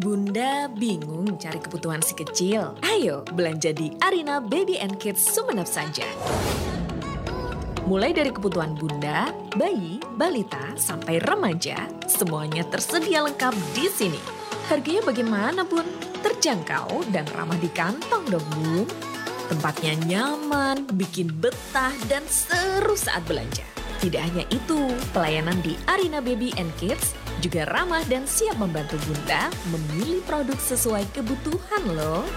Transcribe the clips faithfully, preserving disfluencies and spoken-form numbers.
Bunda bingung cari kebutuhan si kecil? Ayo belanja di Arina Baby and Kids Sumeneb saja. Mulai dari kebutuhan bunda, bayi, balita, sampai remaja, semuanya tersedia lengkap di sini. Harganya bagaimana, Bun? Terjangkau dan ramah di kantong dong, Bun. Tempatnya nyaman, bikin betah, dan seru saat belanja. Tidak hanya itu, pelayanan di Arina Baby and Kids juga ramah dan siap membantu bunda memilih produk sesuai kebutuhan loh.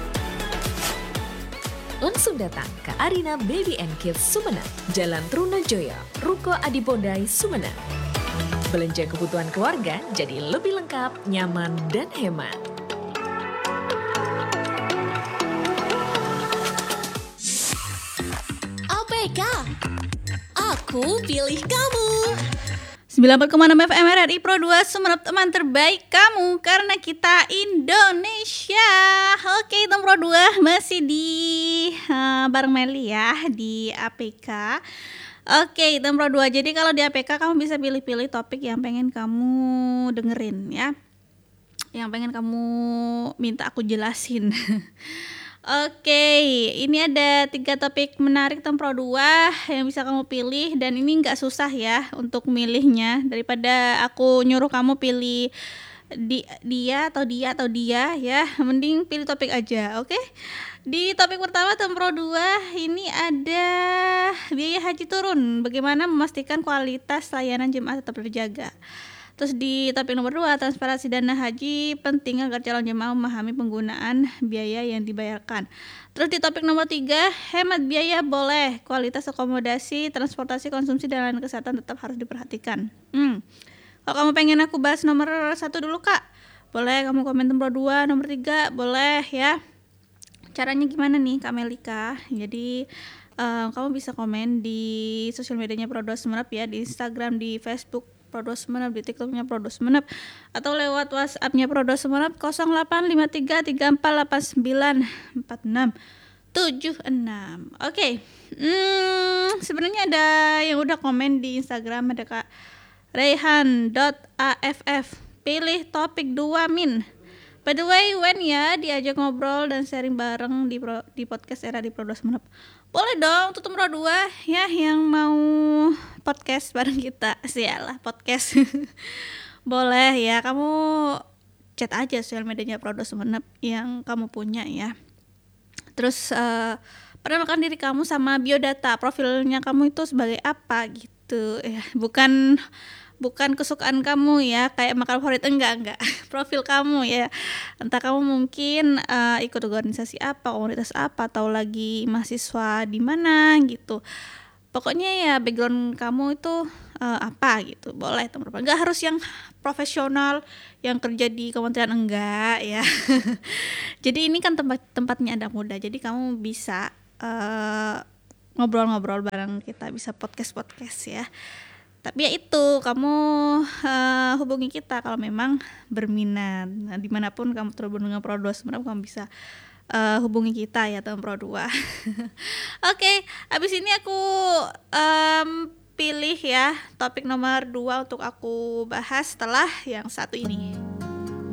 Langsung datang ke Arina Baby and Kids Sumeneb, Jalan Trunojoyo, Ruko Adipondai, Sumeneb. Belanja kebutuhan keluarga jadi lebih lengkap, nyaman, dan hemat. A P K, aku pilih kamu. sembilan puluh empat koma enam F M R R I Pro dua Sumeneb, teman terbaik kamu karena kita Indonesia. Oke, teman Pro dua masih di uh, bareng Meli ya di A P K. Oke, teman Pro dua. Jadi kalau di A P K kamu bisa pilih-pilih topik yang pengen kamu dengerin ya. Yang pengen kamu minta aku jelasin. Oke, ini ada tiga topik menarik Tem Pro dua yang bisa kamu pilih, dan ini nggak susah ya untuk milihnya. Daripada aku nyuruh kamu pilih di, dia atau dia atau dia ya, mending pilih topik aja, oke? Di topik pertama Tem Pro dua ini ada biaya haji turun, bagaimana memastikan kualitas layanan jemaah tetap terjaga. Terus di topik nomor dua, transparansi dana haji penting agar calon jemaah memahami penggunaan biaya yang dibayarkan. Terus di topik nomor tiga, hemat biaya boleh, kualitas akomodasi, transportasi, konsumsi, dan layanan kesehatan tetap harus diperhatikan. Hmm. Kalau kamu pengen aku bahas nomor satu dulu Kak, boleh kamu komen nomor dua, nomor tiga, boleh ya. Caranya gimana nih Kak Melika? Jadi um, kamu bisa komen di sosial medianya Pro dua Sumeneb ya, di Instagram, di Facebook Pro dua Sumeneb, di TikToknya Pro dua Sumeneb, atau lewat WhatsAppnya Pro dua Sumeneb nol delapan lima tiga tiga empat delapan sembilan empat enam tujuh enam. Oke, okay. hmm, sebenarnya ada yang udah komen di Instagram, ada Kak Rehan .aff, pilih topik dua min. By the way, when ya diajak ngobrol dan sharing bareng di pro, di podcast era di Pro dua Sumeneb. Boleh dong, tutup Pro dua ya yang mau podcast bareng kita. Sialah podcast. Boleh ya, kamu chat aja sosial medianya Pro dua Sumeneb yang kamu punya ya. Terus uh, perkenalkan diri kamu sama biodata, profilnya kamu itu sebagai apa gitu ya. Bukan bukan kesukaan kamu ya, kayak makan favorit, enggak enggak profil kamu ya, entah kamu mungkin uh, ikut organisasi apa, komunitas apa, atau lagi mahasiswa di mana gitu. Pokoknya ya background kamu itu uh, apa gitu, boleh teman-teman. Enggak harus yang profesional yang kerja di kementerian, enggak ya. Jadi ini kan tempat tempatnya anak muda, jadi kamu bisa uh, ngobrol-ngobrol bareng kita, bisa podcast-podcast ya. Tapi ya itu, kamu uh, hubungi kita kalau memang berminat. Nah, dimanapun kamu terhubung dengan Pro dua Sumeneb, kamu bisa uh, hubungi kita ya teman Pro dua. Oke, okay, abis ini aku um, pilih ya topik nomor dua untuk aku bahas setelah yang satu ini.